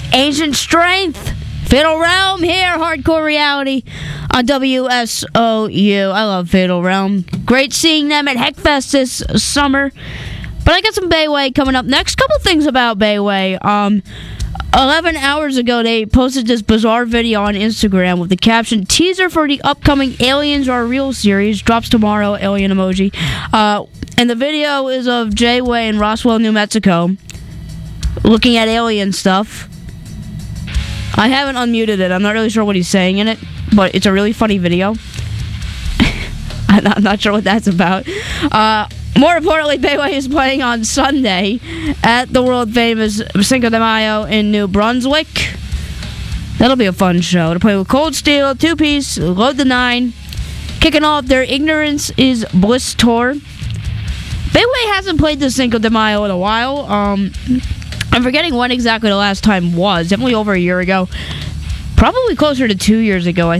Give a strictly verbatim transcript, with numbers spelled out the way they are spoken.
Ancient Strength, Fatal Realm here, Hardcore Reality on W S O U. I love Fatal Realm. Great seeing them at Heckfest this summer. But I got some Bayway coming up next. Couple things about Bayway. Um, eleven hours ago, they posted this bizarre video on Instagram with the caption, teaser for the upcoming Aliens Are Real series. Drops tomorrow, alien emoji. Uh, and the video is of Jay Way in Roswell, New Mexico, looking at alien stuff. I haven't unmuted it. I'm not really sure what he's saying in it, but it's a really funny video. I'm not sure what that's about. Uh, more importantly, Bayway is playing on Sunday at the world-famous Cinco de Mayo in New Brunswick. That'll be a fun show. To play with Cold Steel, Two Piece, Load the Nine. Kicking off their Ignorance is Bliss tour. Bayway hasn't played the Cinco de Mayo in a while. Um... I'm forgetting when exactly the last time was. Definitely over a year ago. Probably closer to two years ago, I